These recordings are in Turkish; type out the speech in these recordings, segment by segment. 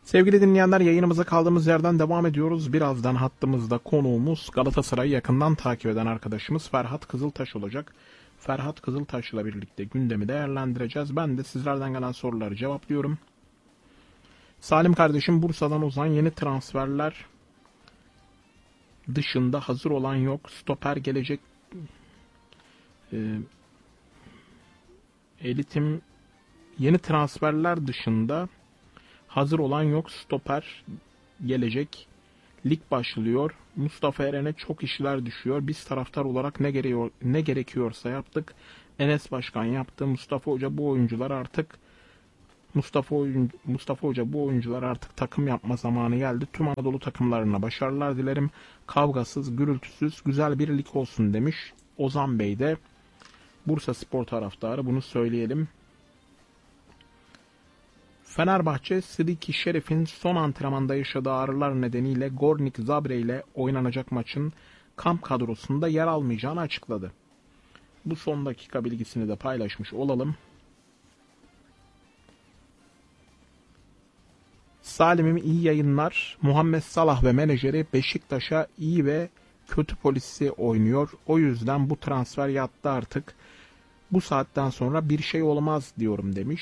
Sevgili dinleyenler, yayınımıza kaldığımız yerden devam ediyoruz. Birazdan hattımızda konuğumuz Galatasaray'ı yakından takip eden arkadaşımız Ferhat Kızıltaş olacak. Ferhat Kızıltaş'la birlikte gündemi değerlendireceğiz. Ben de sizlerden gelen soruları cevaplıyorum. Salim kardeşim Bursa'dan Ozan, yeni transferler dışında hazır olan yok. Stoper gelecek. Elitim yeni transferler dışında hazır olan yok. Stoper gelecek. Lig başlıyor. Mustafa Eren'e çok işler düşüyor. Biz taraftar olarak ne gerekiyorsa yaptık. Enes Başkan yaptı. Mustafa Hoca bu oyuncular artık takım yapma zamanı geldi. Tüm Anadolu takımlarına başarılar dilerim. Kavgasız, gürültüsüz, güzel bir lig olsun demiş. Ozan Bey de Bursa Spor taraftarı, bunu söyleyelim. Fenerbahçe, Sidiki Şerif'in son antrenmanda yaşadığı ağrılar nedeniyle Gornik Zabre ile oynanacak maçın kamp kadrosunda yer almayacağını açıkladı. Bu son dakika bilgisini de paylaşmış olalım. Salim'im iyi yayınlar. Muhammed Salah ve menajeri Beşiktaş'a iyi ve kötü polisi oynuyor. O yüzden bu transfer yattı artık. Bu saatten sonra bir şey olmaz diyorum demiş.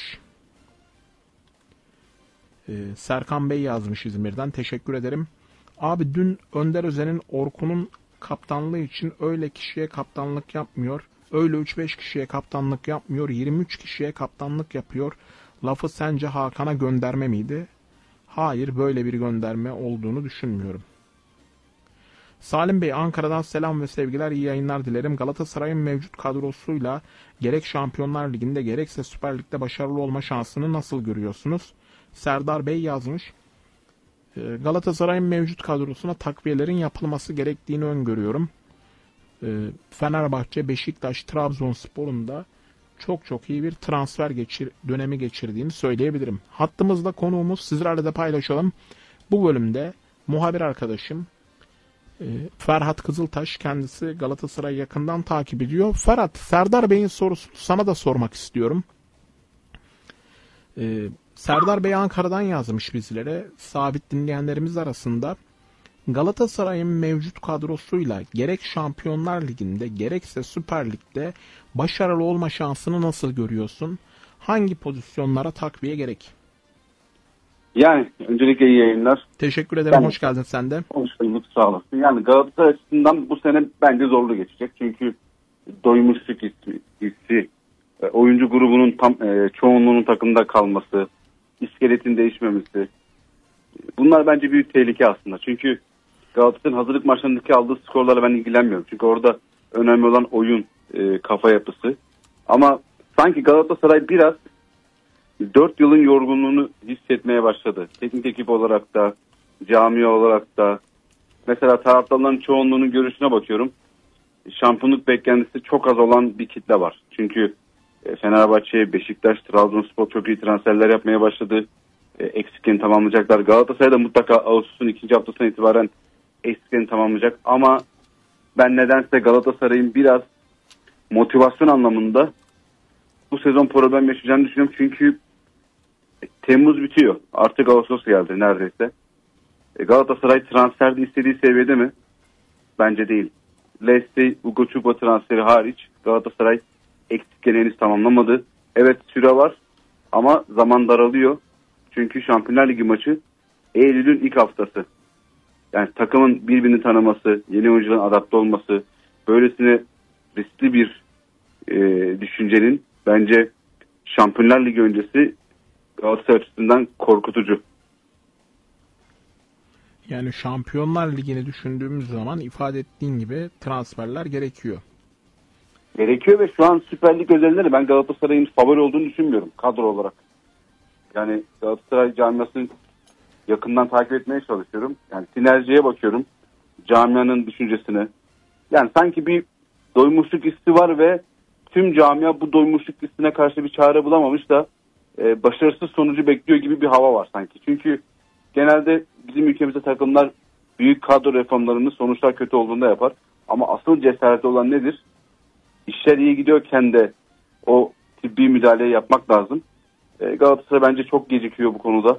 Serkan Bey yazmış İzmir'den. Teşekkür ederim. Abi dün Önder Özen'in Orkun'un kaptanlığı için öyle kişiye kaptanlık yapmıyor. Öyle 3-5 kişiye kaptanlık yapmıyor. 23 kişiye kaptanlık yapıyor. Lafı sence Hakan'a gönderme miydi? Hayır, böyle bir gönderme olduğunu düşünmüyorum. Salim Bey Ankara'dan selam ve sevgiler, iyi yayınlar dilerim. Galatasaray'ın mevcut kadrosuyla gerek Şampiyonlar Ligi'nde gerekse Süper Lig'de başarılı olma şansını nasıl görüyorsunuz? Serdar Bey yazmış. Galatasaray'ın mevcut kadrosuna takviyelerin yapılması gerektiğini öngörüyorum. Fenerbahçe, Beşiktaş, Trabzonspor'un da çok iyi bir transfer dönemi geçirdiğini söyleyebilirim. Hattımızda konuğumuz, sizlerle de paylaşalım. Bu bölümde muhabir arkadaşım Ferhat Kızıltaş, kendisi Galatasaray'ı yakından takip ediyor. Ferhat, Serdar Bey'in sorusunu sana da sormak istiyorum. Serdar Bey Ankara'dan yazmış bizlere. Sabit dinleyenlerimiz arasında Galatasaray'ın mevcut kadrosuyla gerek Şampiyonlar Ligi'nde gerekse Süper Lig'de başarılı olma şansını nasıl görüyorsun? Hangi pozisyonlara takviye gerek? Yani öncelikle iyi yayınlar. Teşekkür ederim. Hoş geldin sen de. Hoş bulduk, sağ olasın. Yani Galatasaray açısından bu sene bence zorlu geçecek. Çünkü doymuşluk hissi, oyuncu grubunun çoğunluğunun takımda kalması, iskeletin değişmemesi. Bunlar bence büyük tehlike aslında. Çünkü Galatasaray'ın hazırlık maçlarındaki aldığı skorlarla ben ilgilenmiyorum. Çünkü orada önemli olan oyun, kafa yapısı. Ama sanki Galatasaray biraz 4 yılın yorgunluğunu hissetmeye başladı. Teknik ekip olarak da, camia olarak da. Mesela taraftarların çoğunluğunun görüşüne bakıyorum. Şampiyonluk beklentisi çok az olan bir kitle var. Çünkü Fenerbahçe, Beşiktaş, Trabzonspor çok iyi transferler yapmaya başladı. Eksiklerini tamamlayacaklar. Galatasaray da mutlaka Ağustos'un 2. haftasından itibaren eksiklerini tamamlayacak. Ama ben nedense Galatasaray'ın biraz motivasyon anlamında bu sezon problem yaşayacağını düşünüyorum. Çünkü Temmuz bitiyor. Artık Ağustos geldi neredeyse. Galatasaray transferde istediği seviyede mi? Bence değil. Leslie, Ugo Çuba transferi hariç Galatasaray eksiklerini henüz tamamlamadı. Evet, süre var ama zaman daralıyor. Çünkü Şampiyonlar Ligi maçı Eylül'ün ilk haftası. Yani takımın birbirini tanıması, yeni oyuncuların adapte olması, böylesine riskli bir düşüncenin bence Şampiyonlar Ligi öncesi Galatasaray açısından korkutucu. Yani Şampiyonlar Ligi'ni düşündüğümüz zaman ifade ettiğin gibi transferler gerekiyor. Gerekiyor ve şu an Süper Lig özelinde de ben Galatasaray'ın favori olduğunu düşünmüyorum kadro olarak. Yani Galatasaray camiasını yakından takip etmeye çalışıyorum. Yani sinerjiye bakıyorum. Camianın düşüncesine. Yani sanki bir doymuşluk hissi var ve tüm camia bu doymuşluk hissine karşı bir çare bulamamış da başarısız sonucu bekliyor gibi bir hava var sanki. Çünkü genelde bizim ülkemizde takımlar büyük kadro reformlarını sonuçlar kötü olduğunda yapar. Ama asıl cesareti olan nedir? İşler iyi gidiyorken de o tıbbi müdahaleyi yapmak lazım. Galatasaray bence çok gecikiyor bu konuda.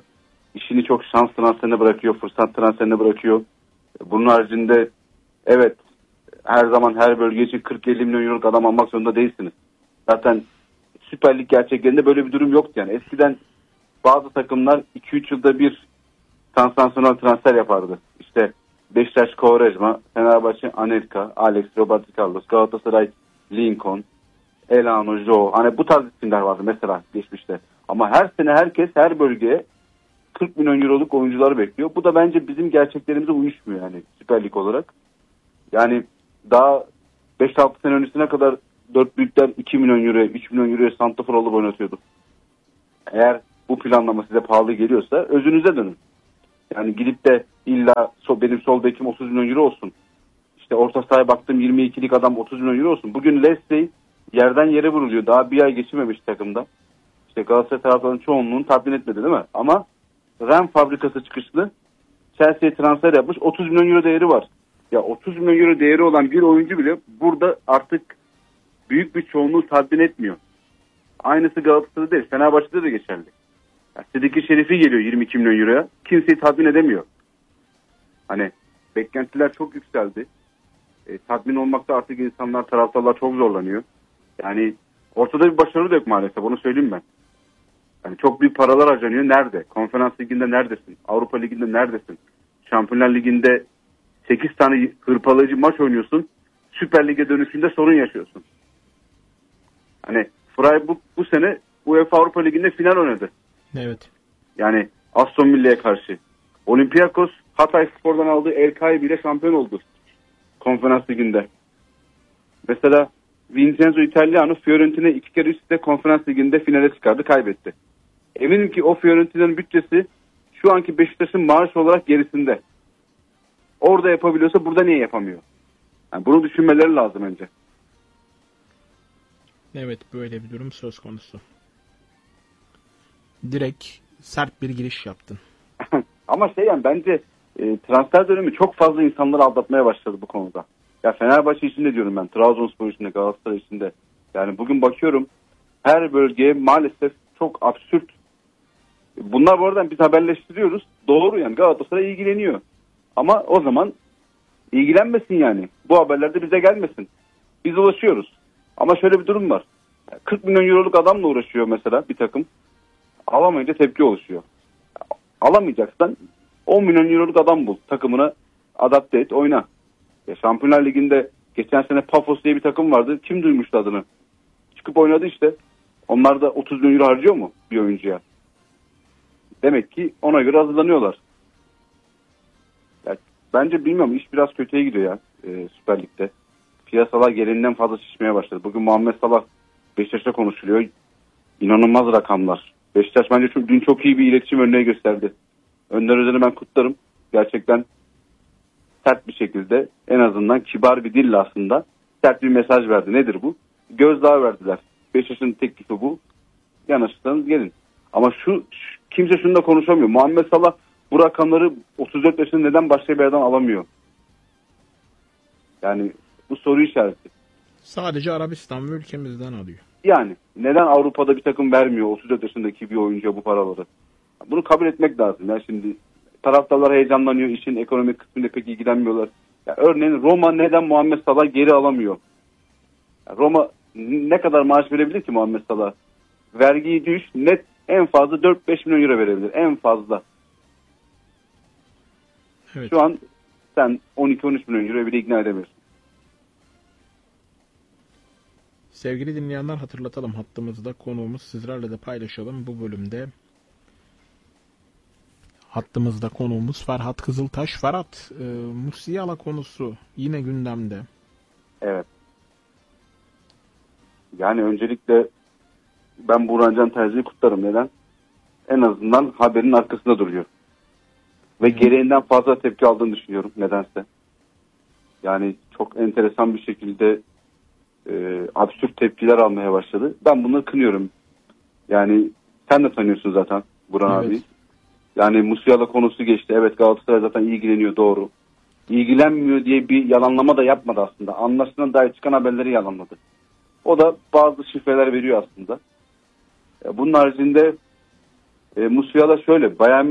işini çok şans transferine bırakıyor, fırsat transferine bırakıyor. Bunun haricinde evet, her zaman her bölge için 40-50 milyon euroluk adam almak zorunda değilsiniz. Zaten Süper Lig gerçeklerinde böyle bir durum yoktu yani. Eskiden bazı takımlar 2-3 yılda bir sansasyonel transfer yapardı. İşte Beşiktaş Quaresma, Fenerbahçe Anelka, Alex, Roberto Carlos, Galatasaray Lincoln, Elano, Joe. Hani bu tarz isimler vardı mesela geçmişte. Ama her sene herkes her bölgeye 40 milyon euroluk oyuncuları bekliyor. Bu da bence bizim gerçeklerimize uyuşmuyor yani Süper Lig olarak. Yani daha 5-6 sene öncesine kadar 4 büyükler 2 milyon euro, 3 milyon euroya santrafor olup oynatıyordu. Eğer bu planlama size pahalı geliyorsa özünüze dönün. Yani gidip de illa benim sol bekim 30 milyon euro olsun. İşte orta sahaya baktım 22'lik adam 30 milyon euro olsun. Bugün Lesley yerden yere vuruluyor. Daha bir ay geçirmemiş takımda. İşte Galatasaray taraftarının çoğunluğunu tatmin etmedi değil mi? Ama Ren fabrikası çıkışlı Chelsea'ye transfer yapmış. 30 milyon euro değeri var. Ya 30 milyon euro değeri olan bir oyuncu bile burada artık büyük bir çoğunluğu tatmin etmiyor. Aynısı Galatasaray'da değil. Fenerbahçe'de de geçerli. Sediki Şerifi geliyor 22 milyon euroya. Kimseyi tatmin edemiyor. Hani beklentiler çok yükseldi. Tatmin olmakta artık insanlar, taraftarlar çok zorlanıyor. Yani ortada bir başarı da yok maalesef. Onu söyleyeyim ben. Yani çok büyük paralar harcanıyor. Nerede? Konferans Ligi'nde neredesin? Avrupa Ligi'nde neredesin? Şampiyonlar Ligi'nde 8 tane hırpalayıcı maç oynuyorsun. Süper Lig'e dönüşünde sorun yaşıyorsun. Hani Freiburg bu sene UEFA Avrupa Ligi'nde final oynadı. Evet. Yani Aston Villa'ya karşı. Olympiakos Hatayspor'dan aldığı El Kaibi ile şampiyon oldu. Konferans Ligi'nde. Mesela Vincenzo Italiano Fiorentina 2 kere üst üste Konferans Ligi'nde finale çıkardı, kaybetti. Eminim ki o Fiorentina'nın bütçesi şu anki Beşiktaş'ın maaş olarak gerisinde. Orada yapabiliyorsa burada niye yapamıyor? Yani bunu düşünmeleri lazım önce. Evet, böyle bir durum söz konusu. Direkt sert bir giriş yaptın. Ama yani bence transfer dönemi çok fazla insanları aldatmaya başladı bu konuda. Ya Fenerbahçe için de diyorum ben, Trabzonspor için de, Galatasaray için de. Yani bugün bakıyorum her bölgeye maalesef çok absürt. Bunlar bu arada biz haberleştiriyoruz. Doğru yani, Galatasaray ilgileniyor. Ama o zaman ilgilenmesin yani. Bu haberler de bize gelmesin. Biz ulaşıyoruz. Ama şöyle bir durum var. 40 milyon euroluk adamla uğraşıyor mesela bir takım. Alamayınca tepki oluşuyor. Alamayacaksan 10 milyon euroluk adam bul. Takımına adapte et, oyna. Ya Şampiyonlar Ligi'nde geçen sene Pafos diye bir takım vardı. Kim duymuştu adını? Çıkıp oynadı işte. Onlar da 30 milyon euro harcıyor mu bir oyuncuya? Demek ki ona göre hazırlanıyorlar. Ya, bence bilmiyorum, iş biraz kötüye gidiyor ya Süper Lig'de. Piyasalar gereğinden fazla şişmeye başladı. Bugün Muhammed Salah Beşiktaş'ta konuşuluyor. İnanılmaz rakamlar. Beşiktaş bence dün çok iyi bir iletişim örneği gösterdi. Önder Özen'i ben kutlarım. Gerçekten sert bir şekilde, en azından kibar bir dille aslında sert bir mesaj verdi. Nedir bu? Gözdağı verdiler. Beşiktaş'ın teklifi bu. Yanaşırsanız gelin. Ama kimse şunu da konuşamıyor. Muhammed Salah bu rakamları 34 yaşında neden başka bir yerden alamıyor? Yani bu soru işareti. Sadece Arabistan ve ülkemizden alıyor. Yani neden Avrupa'da bir takım vermiyor 34 yaşındaki bir oyuncuya bu paraları? Bunu kabul etmek lazım. Ya şimdi taraftarlar heyecanlanıyor, işin ekonomik kısmıyla pek ilgilenmiyorlar. Ya örneğin Roma neden Muhammed Salah geri alamıyor? Ya Roma ne kadar maaş verebilir ki Muhammed Salah? Vergiyi düş, net en fazla 4-5 milyon euro verebilir. En fazla. Evet. Şu an sen 12-13 milyon euro bile ikna edemiyorsun. Sevgili dinleyenler, hatırlatalım, hattımızda konuğumuz, sizlerle de paylaşalım bu bölümde. Hattımızda konuğumuz Ferhat Kızıltaş. Ferhat, Musiala konusu yine gündemde. Evet. Yani öncelikle ben Burhan Can Terzi'yi kutlarım. Neden? En azından haberin arkasında duruyor. Ve gereğinden fazla tepki aldığını düşünüyorum nedense. Yani çok enteresan bir şekilde absürt tepkiler almaya başladı. Ben bunları kınıyorum. Yani sen de tanıyorsun zaten Burhan abi. Yani Musiala konusu geçti. Evet, Galatasaray zaten ilgileniyor, doğru. İlgilenmiyor diye bir yalanlama da yapmadı aslında. Anlaşılan dair çıkan haberleri yalanladı. O da bazı şifreler veriyor aslında. Bunun haricinde Musiala şöyle, Bayern Münih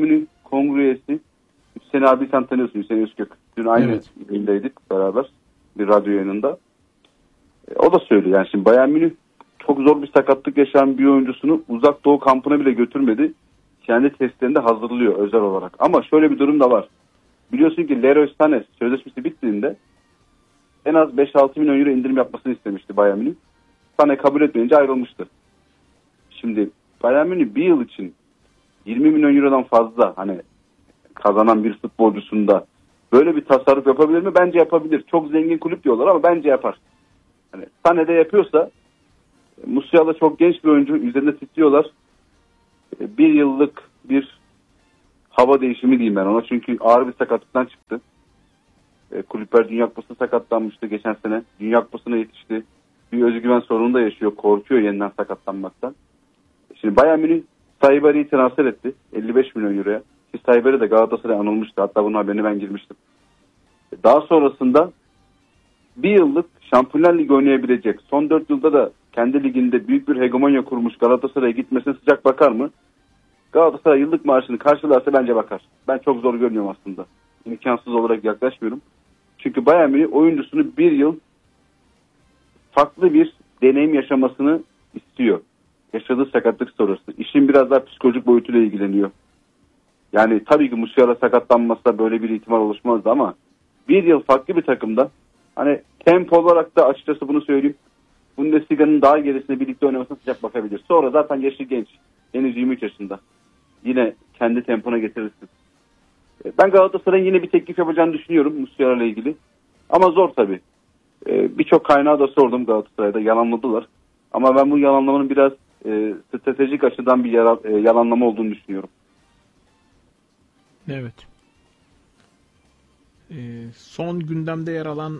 kongre üyesi Hüseyin abi, sen tanıyorsun, Hüseyin Özkök. Dün aynı yayındaydık beraber bir radyo yayınında. O da söylüyor yani şimdi Bayern Münih çok zor bir sakatlık yaşayan bir oyuncusunu Uzak Doğu kampına bile götürmedi. Kendi testlerinde hazırlıyor özel olarak. Ama şöyle bir durum da var. Biliyorsun ki Leroy Sané sözleşmesi bittiğinde en az 5-6 milyon euro indirim yapmasını istemişti Bayern Münih. Sané kabul etmeyince ayrılmıştı. Şimdi Bayern Münih bir yıl için 20 milyon eurodan fazla hani kazanan bir futbolcusunda böyle bir tasarruf yapabilir mi? Bence yapabilir. Çok zengin kulüp diyorlar ama bence yapar. Hani Sané de yapıyorsa, Musiala çok genç bir oyuncu, üzerinde titriyorlar. Bir yıllık bir hava değişimi diyeyim ben ona. Çünkü ağır bir sakatlıktan çıktı. Kulüpler Dünya Kupası'na sakatlanmıştı geçen sene. Dünya Kupası'na yetişti. Bir özgüven sorunu da yaşıyor. Korkuyor yeniden sakatlanmaktan. Şimdi Bayern Münih Saibari'yi transfer etti. 55 milyon euroya. Ki Saibari de Galatasaray'a anılmıştı. Hatta bunun haberine ben girmiştim. Daha sonrasında bir yıllık Şampiyonlar Ligi oynayabilecek, son 4 yılda da kendi liginde büyük bir hegemonya kurmuş Galatasaray'a gitmesine sıcak bakar mı? Galatasaray yıllık maaşını karşılarsa bence bakar. Ben çok zor görmüyorum aslında. İmkansız olarak yaklaşmıyorum. Çünkü Bayern Münih oyuncusunu bir yıl farklı bir deneyim yaşamasını istiyor. Yaşadığı sakatlık sonrası. İşin biraz daha psikolojik boyutuyla ilgileniyor. Yani tabii ki Musiala sakatlanmasa böyle bir ihtimal oluşmazdı ama bir yıl farklı bir takımda, hani tempo olarak da açıkçası bunu söyleyeyim, Bundesliga'nın daha gerisinde birlikte oynamasına sıcak bakabilir. Sonra zaten yaşı genç. Henüz 23 yaşında. Yine kendi tempona getirirsin. Ben Galatasaray'ın yine bir teklif yapacağını düşünüyorum Musiala ile ilgili. Ama zor tabii. Birçok kaynağı da sordum Galatasaray'da. Yalanladılar. Ama ben bu yalanlamanın biraz stratejik açıdan bir yalanlama olduğunu düşünüyorum. Evet. Son gündemde yer alan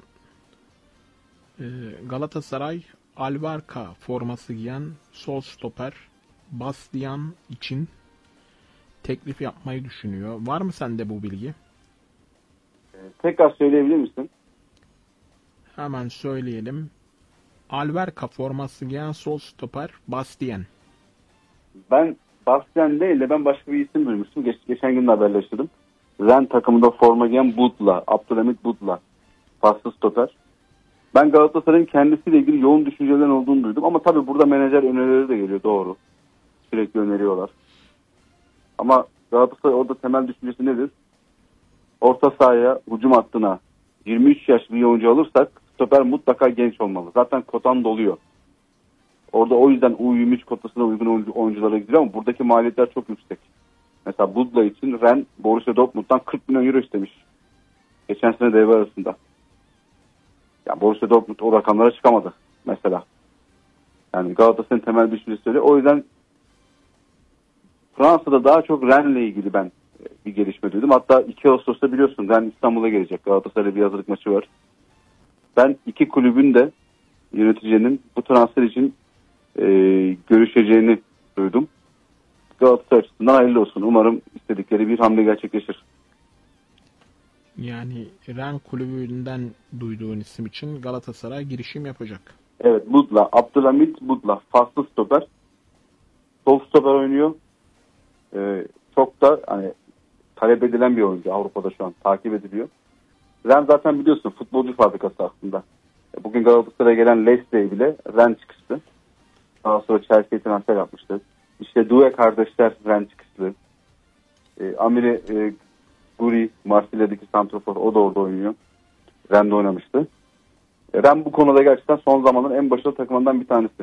Galatasaray Alverka forması giyen sol stoper Bastian için teklif yapmayı düşünüyor. Var mı sende bu bilgi? Tekrar söyleyebilir misin? Hemen söyleyelim. Alverka forması giyen sol stoper Bastian. Ben Bastian değil de ben başka bir isim duymuştum. Geçen gün de haberleştirdim. Ren takımında forma giyen Budla, Abdülhamit Budla. Paslı stoper. Ben Galatasaray'ın kendisiyle ilgili yoğun düşüncelerin olduğunu duydum. Ama tabii burada menajer önerileri de geliyor, doğru. Sürekli öneriyorlar. Ama Galatasaray orada temel düşüncesi nedir? Orta sahaya, hücum hattına 23 yaşlı bir oyuncu alırsak stoper mutlaka genç olmalı. Zaten kotan doluyor. Orada o yüzden U23 kotasına uygun oyunculara gidiyor ama buradaki maliyetler çok yüksek. Mesela Budla için Ren Borussia Dortmund'dan 40 milyon euro istemiş. Geçen sene devre arasında. Yani Borussia Dortmund o rakamlara çıkamadı mesela. Yani Galatasaray'ın temel düşüncesi öyle. O yüzden Fransa'da daha çok Rennes'le ilgili ben bir gelişme duydum. Hatta 2 Ağustos'ta biliyorsun Rennes İstanbul'a gelecek. Galatasaray'la bir hazırlık maçı var. Ben iki kulübün de yöneticinin bu transfer için görüşeceğini duydum. Galatasaray açısından hayırlı olsun. Umarım istedikleri bir hamle gerçekleşir. Yani Rennes kulübünden duyduğun isim için Galatasaray girişim yapacak. Evet, Budla, Abdülhamit Budla, faslı stoper. Sol stoper oynuyor. Çok da hani talep edilen bir oyuncu Avrupa'da şu an takip ediliyor. Rennes zaten biliyorsun futbolcu fabrikası aslında. Bugün Galatasaray'a gelen Lesley bile Rennes çıkıştı. Daha sonra Chelsea'ye transfer yapmıştı. İşte Doué kardeşler Rennes çıkıştı. Amiri Guri, Marsilya'daki santrafor, o da orada oynuyor. Rennes'de oynamıştı. Rennes bu konuda gerçekten son zamanların en başarılı takımından bir tanesi.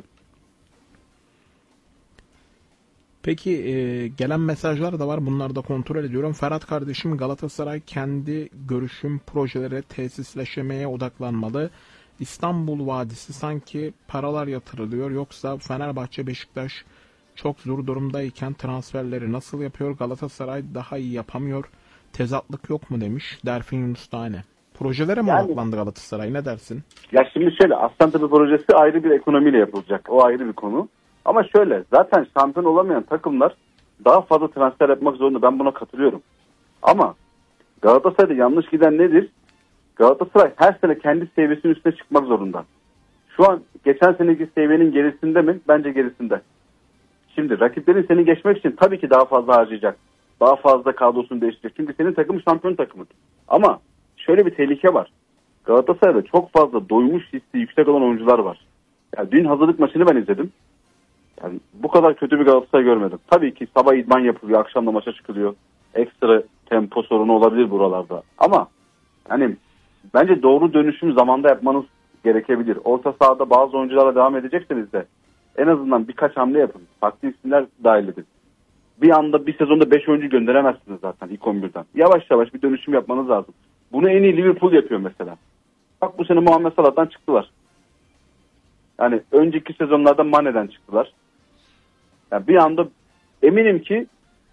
Peki gelen mesajlar da var. Bunları da kontrol ediyorum. Ferhat kardeşim, Galatasaray kendi görüşüm projelere tesisleşmeye odaklanmalı. İstanbul Vadisi sanki paralar yatırılıyor. Yoksa Fenerbahçe, Beşiktaş çok zor durumdayken transferleri nasıl yapıyor? Galatasaray daha iyi yapamıyor. Tezatlık yok mu demiş Derfin Yunus Tane. Projelere mi odaklandı Galatasaray? Ne dersin? Ya şimdi şöyle, Aslantepe projesi ayrı bir ekonomiyle yapılacak. O ayrı bir konu. Ama şöyle, zaten şampiyon olamayan takımlar daha fazla transfer yapmak zorunda. Ben buna katılıyorum. Ama Galatasaray'da yanlış giden nedir? Galatasaray her sene kendi seviyesinin üstüne çıkmak zorunda. Şu an geçen seneki seviyenin gerisinde mi? Bence gerisinde. Şimdi rakiplerin seni geçmek için tabii ki daha fazla harcayacak. daha fazla kadrosunu değiştirecek. Çünkü senin takımın şampiyon takımın. Ama şöyle bir tehlike var. Galatasaray'da çok fazla doymuş hissi yüksek olan oyuncular var. Yani dün hazırlık maçını ben izledim. Yani bu kadar kötü bir Galatasaray görmedim. Tabii ki sabah idman yapılıyor, akşam da maça çıkılıyor. Ekstra tempo sorunu olabilir buralarda. Ama yani bence doğru dönüşüm zamanda yapmanız gerekebilir. Orta sahada bazı oyuncularla devam edecekseniz de en azından birkaç hamle yapın. Farklı isimler dahil edin. Bir anda bir sezonda 5 oyuncu gönderemezsiniz zaten ilk 11'den. Yavaş yavaş bir dönüşüm yapmanız lazım. Bunu en iyi Liverpool yapıyor mesela. Bak bu sene Muhammed Salah'tan çıktılar. Yani önceki sezonlarda Mane'den çıktılar. Yani bir anda eminim ki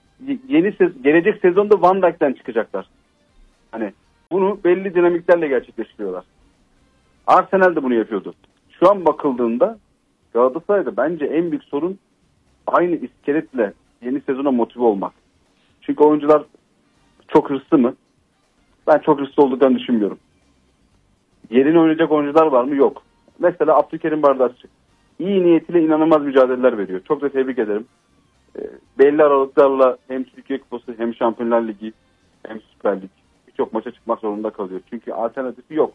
gelecek sezonda Van Dijk'ten çıkacaklar. Hani bunu belli dinamiklerle gerçekleştiriyorlar. Arsenal de bunu yapıyordu. Şu an bakıldığında Galatasaray'da bence en büyük sorun aynı iskeletle yeni sezona motive olmak. Çünkü oyuncular çok hırslı mı? Ben çok hırslı olduklarını düşünmüyorum. Yerine oynayacak oyuncular var mı? Yok. Mesela Abdülkerim Bardakçı. İyi niyetiyle inanılmaz mücadeleler veriyor. Çok da tebrik ederim. Belli aralıklarla hem Türkiye Kupası hem Şampiyonlar Ligi hem Süper Lig birçok maça çıkmak zorunda kalıyor. Çünkü alternatifi yok.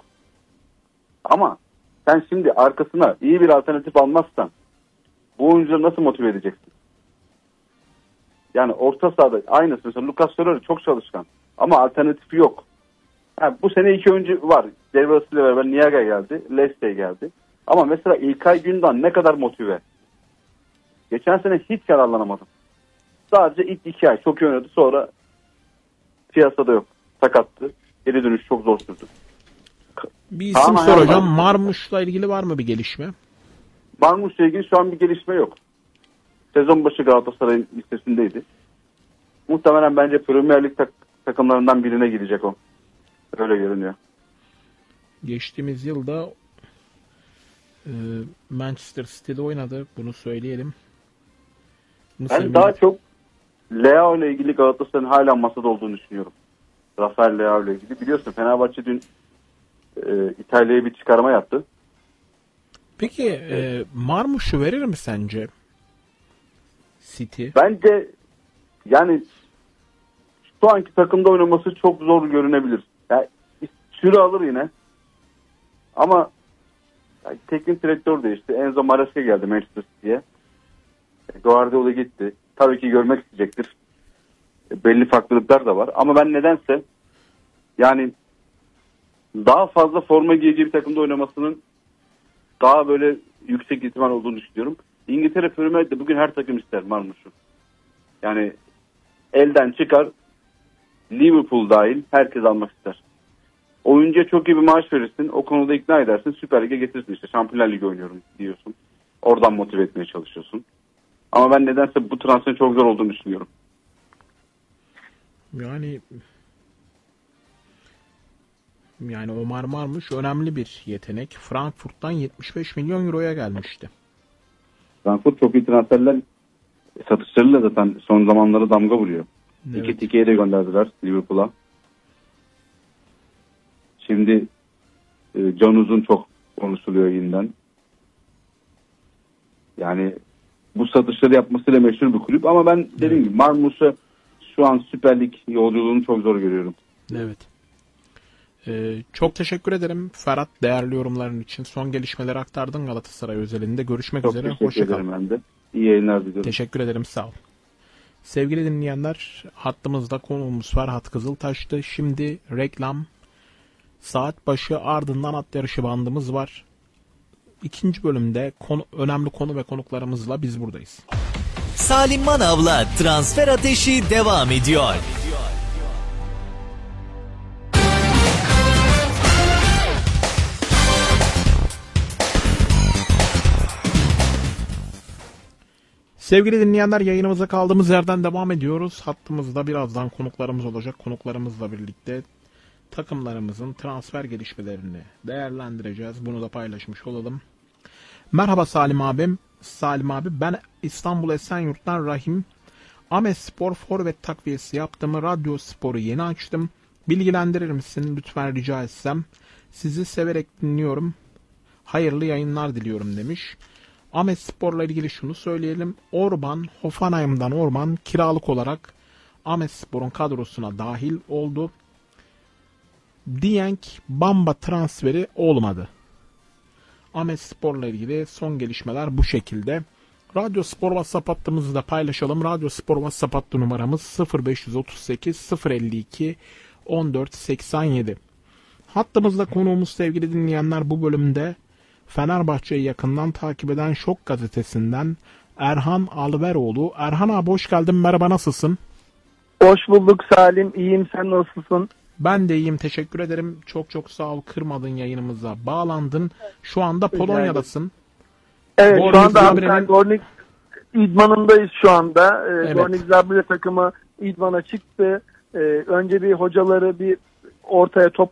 Ama sen şimdi arkasına iyi bir alternatif almazsan bu oyuncuları nasıl motive edeceksin? Yani orta sahada aynısı. Mesela Lucas Torreira çok çalışkan. Ama alternatifi yok. Bu sene 2 oyuncu var. Devre arasıyla beraber Niaga geldi. Leste geldi. Ama mesela İlkay Gündoğan ne kadar motive. Geçen sene hiç yararlanamadım. Sadece ilk 2 ay çok iyi oynadı. Sonra piyasada yok. Sakattı. Geri dönüş çok zor sürdü. Bir isim soracağım. Marmuş'la ilgili var mı bir gelişme? Marmuş'la ilgili şu an bir gelişme yok. Sezon başı Galatasaray'ın listesindeydi. Muhtemelen bence Premier Lig takımlarından birine girecek o. Öyle görünüyor. Geçtiğimiz yılda Manchester City'de oynadı. Bunu söyleyelim. Ben daha çok Leao ile ilgili Galatasaray'ın hala masada olduğunu düşünüyorum. Rafael Leao ile ilgili. Biliyorsun Fenerbahçe dün İtalya'ya bir çıkarma yaptı. Peki Marmuş'u verir mi sence City? Bence yani şu anki takımda oynaması çok zor görünebilir. Yani süre alır yine. Ama yani teknik direktör değişti. Enzo Maresca geldi Manchester City'ye. Guardiola gitti. Tabii ki görmek isteyecektir. Belli farklılıklar da var. Ama ben nedense yani daha fazla forma giyeceği bir takımda oynamasının daha böyle yüksek ihtimal olduğunu düşünüyorum. İngiltere Premier Lig'de bugün her takım ister Marmuş'u. Yani elden çıkar, Liverpool dahil herkes almak ister. Oyuncuya çok iyi bir maaş verirsin, o konuda ikna edersin, Süper Lig'e getirirsin işte. Şampiyonlar Ligi oynuyorum diyorsun. Oradan motive etmeye çalışıyorsun. Ama ben nedense bu transferin çok zor olduğunu düşünüyorum. Yani Omar Marmuş önemli bir yetenek. Frankfurt'tan 75 milyon euroya gelmişti. Frankfurt çok iyi transferler satışlarıyla zaten son zamanlara damga vuruyor. Evet. İki Tike'yi de gönderdiler Liverpool'a. Şimdi Can Uzun çok konuşuluyor yeniden. Yani bu satışları yapmasıyla meşhur bir kulüp ama ben dediğim gibi Marmuş'u şu an Süper Lig yolculuğunu çok zor görüyorum. Evet. Çok teşekkür ederim Ferhat değerli yorumların için. Son gelişmeleri aktardın Galatasaray özelinde. Görüşmek üzere. Hoşça kalın. Ben de. İyi yayınlar diliyorum. Teşekkür ederim. Sağ ol. Sevgili dinleyenler, hattımızda konuğumuz Ferhat Kızıltaş'tı. Şimdi reklam, saat başı, ardından at yarışı bandımız var. İkinci bölümde önemli konu ve konuklarımızla biz buradayız. Salim Manav'la Transfer Ateşi devam ediyor. Sevgili dinleyenler, yayınımıza kaldığımız yerden devam ediyoruz. Hattımızda birazdan konuklarımız olacak. Konuklarımızla birlikte takımlarımızın transfer gelişmelerini değerlendireceğiz. Bunu da paylaşmış olalım. Merhaba Salim abim. Salim abi, ben İstanbul Esenyurt'tan Rahim. Ames Spor forvet takviyesi yaptım. Radyo Spor'u yeni açtım. Bilgilendirir misin lütfen rica etsem. Sizi severek dinliyorum. Hayırlı yayınlar diliyorum demiş. Ames Spor'la ilgili şunu söyleyelim. Orban, Hoffenheim'dan Orban kiralık olarak Ahmetspor'un kadrosuna dahil oldu. Dieng Bamba transferi olmadı. Ahmetspor'la ilgili son gelişmeler bu şekilde. Radyo Spor WhatsApp hattımızı da paylaşalım. Radyo Spor WhatsApp hattı numaramız 0538 052 14 87. Hattımızda konuğumuz sevgili dinleyenler bu bölümde Fenerbahçe'yi yakından takip eden Şok Gazetesi'nden Erhan Alveroğlu. Erhan abi hoş geldin. Merhaba, nasılsın? Hoş bulduk Salim. İyiyim, sen nasılsın? Ben de iyiyim, teşekkür ederim. Çok sağ ol, kırmadın, yayınımıza bağlandın. Şu anda Polonya'dasın. Evet, Gornik şu anda Zabre'nin- Gornik idmanındayız şu anda. Evet. Gornik Zabre takımı idmana çıktı. Önce bir hocaları bir ortaya